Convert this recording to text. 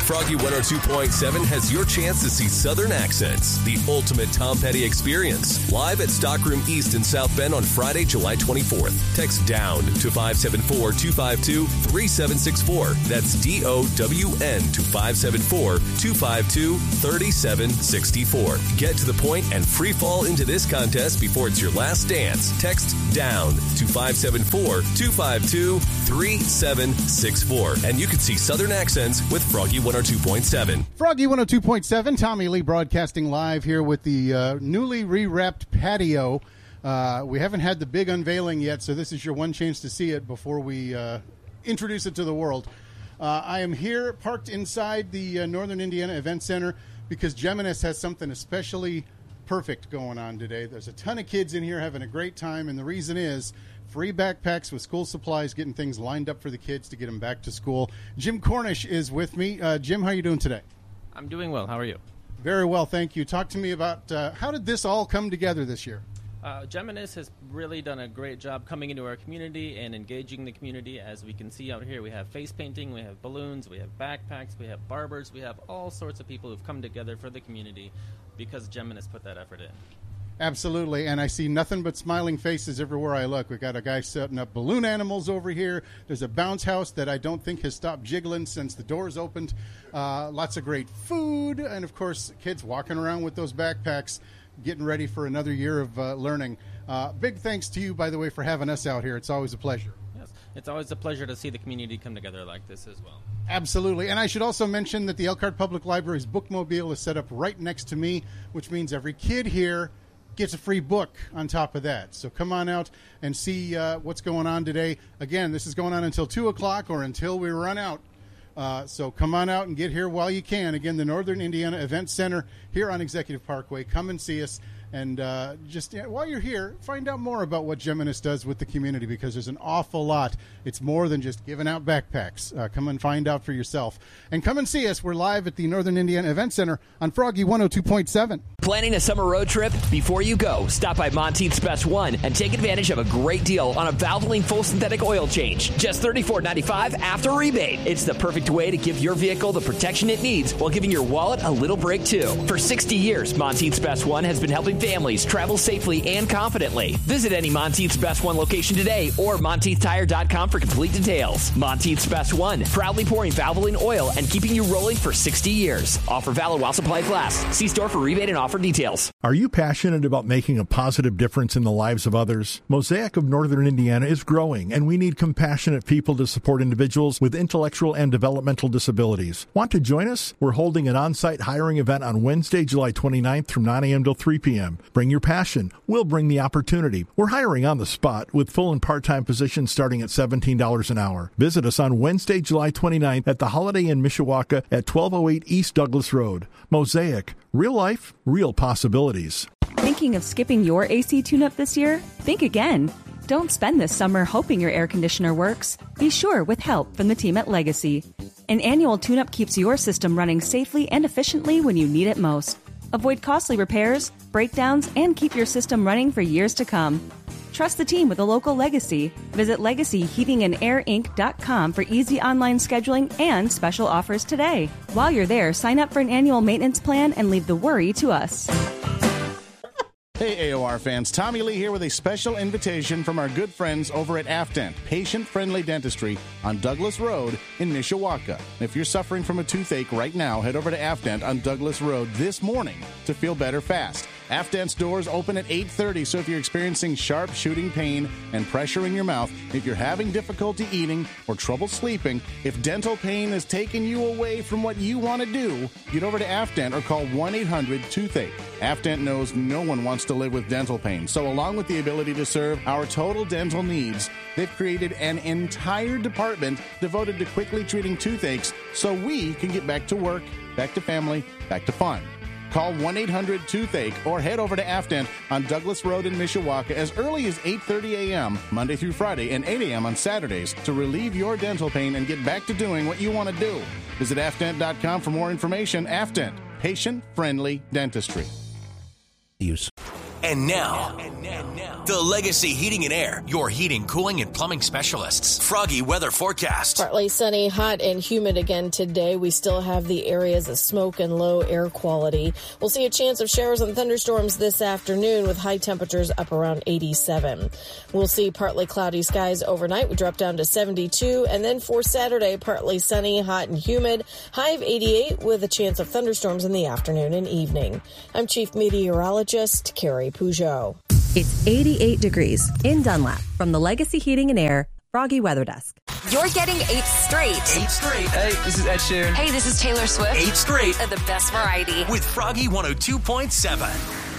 Froggy 102.7 has your chance to see Southern Accents, the ultimate Tom Petty experience, live at Stockroom East in South Bend on Friday, July 24th. Text DOWN to 574-252-3764. That's DOWN to 574-252-3764. Get to the point and free fall into this contest before it's your last dance. Text DOWN to 574-252-3764. And you can see Southern Accents with Froggy 102.7. Froggy 102.7, Tommy Lee broadcasting live here with the newly re-wrapped patio. We haven't had the big unveiling yet, so this is your one chance to see it before we introduce it to the world. I am here parked inside the Northern Indiana Event Center because Geminis has something especially perfect going on today. There's a ton of kids in here having a great time, and the reason is free backpacks with school supplies, getting things lined up for the kids to get them back to school. Jim Cornish is with me. Jim, how are you doing today? I'm doing well. How are you? Very well, thank you. Talk to me about how did this all come together this year? Geminis has really done a great job coming into our community and engaging the community. As we can see out here, we have face painting, we have balloons, we have backpacks, we have barbers, we have all sorts of people who've come together for the community because Geminis put that effort in. Absolutely, and I see nothing but smiling faces everywhere I look. We've got a guy setting up balloon animals over here. There's a bounce house that I don't think has stopped jiggling since the doors opened. Lots of great food, and of course, kids walking around with those backpacks, getting ready for another year of learning. Big thanks to you, by the way, for having us out here. It's always a pleasure. Yes, it's always a pleasure to see the community come together like this as well. Absolutely. And I should also mention that the Elkhart Public Library's bookmobile is set up right next to me, which means every kid here gets a free book on top of that. So come on out and see what's going on today. Again, this is going on until 2 o'clock or until we run out. So come on out and get here while you can. Again, the Northern Indiana Event Center here on Executive Parkway. Come and see us. And just while you're here, find out more about what Geminis does with the community, because there's an awful lot. It's more than just giving out backpacks. Come and find out for yourself. And come and see us. We're live at the Northern Indiana Event Center on Froggy 102.7. Planning a summer road trip? Before you go, stop by Monteith's Best One and take advantage of a great deal on a Valvoline full synthetic oil change. Just $34.95 after rebate. It's the perfect way to give your vehicle the protection it needs while giving your wallet a little break, too. For 60 years, Monteith's Best One has been helping families travel safely and confidently. Visit any Monteith's Best One location today or MonteithTire.com for complete details. Monteith's Best One, proudly pouring Valvoline oil and keeping you rolling for 60 years. Offer valid while supplies last. See store for rebate and offer details. Are you passionate about making a positive difference in the lives of others? Mosaic of Northern Indiana is growing, and we need compassionate people to support individuals with intellectual and developmental disabilities. Want to join us? We're holding an on-site hiring event on Wednesday, July 29th from 9 a.m. till 3 p.m. Bring your passion. We'll bring the opportunity. We're hiring on the spot with full and part-time positions starting at $17 an hour. Visit us on Wednesday, July 29th at the Holiday Inn Mishawaka at 1208 East Douglas Road. Mosaic. Real life, real possibilities. Thinking of skipping your AC tune-up this year? Think again. Don't spend this summer hoping your air conditioner works. Be sure with help from the team at Legacy. An annual tune-up keeps your system running safely and efficiently when you need it most. Avoid costly repairs, breakdowns, and keep your system running for years to come. Trust the team with a local Legacy. Visit LegacyHeatingandAirInc.com for easy online scheduling and special offers today. While you're there, sign up for an annual maintenance plan and leave the worry to us. Hey, AOR fans, Tommy Lee here with a special invitation from our good friends over at Afdent, patient-friendly dentistry on Douglas Road in Mishawaka. If you're suffering from a toothache right now, head over to Afdent on Douglas Road this morning to feel better fast. Afdent's doors open at 8:30, so if you're experiencing sharp shooting pain and pressure in your mouth, if you're having difficulty eating or trouble sleeping, if dental pain is taking you away from what you want to do, get over to Afdent or call 1-800-TOOTHACHE. Afdent knows no one wants to live with dental pain, so along with the ability to serve our total dental needs, they've created an entire department devoted to quickly treating toothaches so we can get back to work, back to family, back to fun. Call 1-800-TOOTHACHE or head over to Afdent on Douglas Road in Mishawaka as early as 8:30 a.m. Monday through Friday and 8 a.m. on Saturdays to relieve your dental pain and get back to doing what you want to do. Visit Afdent.com for more information. Afdent, patient-friendly dentistry. Use. And now, the Legacy Heating and Air, your heating, cooling, and plumbing specialists. Froggy weather forecast. Partly sunny, hot, and humid again today. We still have the areas of smoke and low air quality. We'll see a chance of showers and thunderstorms this afternoon with high temperatures up around 87. We'll see partly cloudy skies overnight. We drop down to 72. And then for Saturday, partly sunny, hot, and humid. High of 88 with a chance of thunderstorms in the afternoon and evening. I'm Chief Meteorologist Carrie Peugeot. It's 88 degrees in Dunlap from the Legacy Heating and Air Froggy Weather Desk. You're getting 8 straight. 8 straight. Hey, this is Ed Sheeran. Hey, this is Taylor Swift. 8 straight. The best variety. With Froggy 102.7.